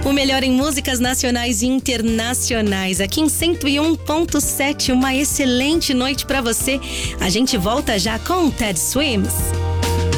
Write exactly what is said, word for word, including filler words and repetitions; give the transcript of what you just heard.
O melhor em músicas nacionais e internacionais. Aqui em cento e um ponto sete, uma excelente noite pra você. A gente volta já com o Ted Swims.